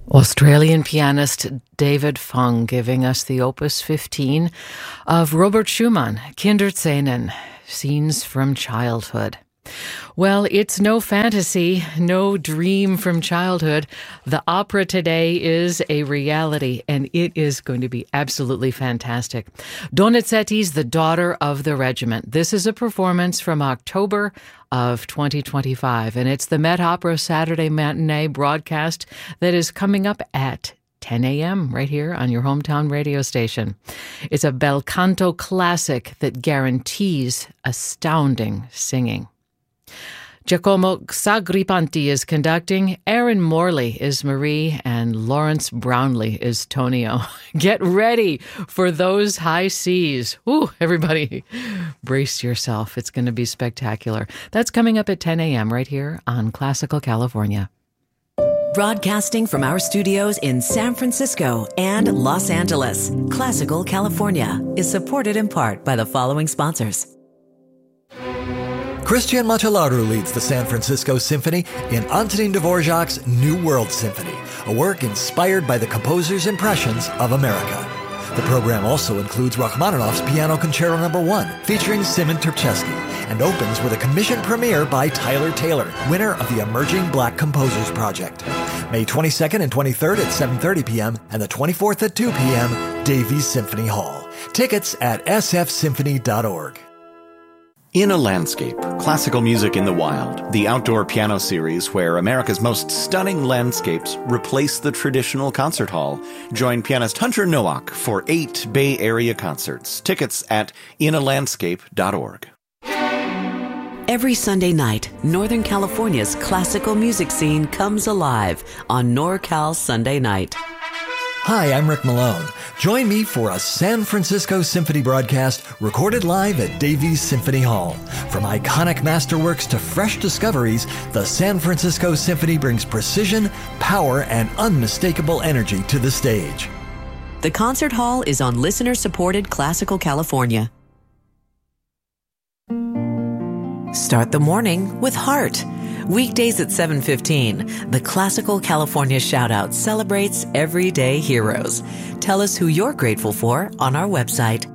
Australian pianist David Fung giving us the Opus 15 of Robert Schumann, Kinderscenen, Scenes from Childhood. Well, it's no fantasy, no dream from childhood. The opera today is a reality, and it is going to be absolutely fantastic. Donizetti's The Daughter of the Regiment. This is a performance from October of 2025, and it's the Met Opera Saturday matinee broadcast that is coming up at 10 a.m. right here on your hometown radio station. It's a bel canto classic that guarantees astounding singing. Giacomo Sagripanti is conducting, Aaron Morley is Marie, and Lawrence Brownlee is Tonio. Get ready for those high C's. Ooh, everybody, brace yourself. It's going to be spectacular. That's coming up at 10 a.m. right here on Classical California. Broadcasting from our studios in San Francisco and Los Angeles, Classical California is supported in part by the following sponsors. Christian Machalaru leads the San Francisco Symphony in Antonin Dvorak's New World Symphony, a work inspired by the composer's impressions of America. The program also includes Rachmaninoff's Piano Concerto No. 1, featuring Simon Terpchesky, and opens with a commission premiere by Tyler Taylor, winner of the Emerging Black Composers Project. May 22nd and 23rd at 7:30 p.m. and the 24th at 2 p.m., Davies Symphony Hall. Tickets at sfsymphony.org. In a Landscape, Classical Music in the Wild, the outdoor piano series where America's most stunning landscapes replace the traditional concert hall. Join pianist Hunter Nowak for 8 Bay Area concerts. Tickets at inalandscape.org. Every Sunday night, Northern California's classical music scene comes alive on NorCal Sunday Night. Hi, I'm Rick Malone. Join me for a San Francisco Symphony broadcast recorded live at Davies Symphony Hall. From iconic masterworks to fresh discoveries, the San Francisco Symphony brings precision, power, and unmistakable energy to the stage. The concert hall is on listener-supported Classical California. Start the morning with heart. Weekdays at 7:15, the Classical California Shoutout celebrates everyday heroes. Tell us who you're grateful for on our website,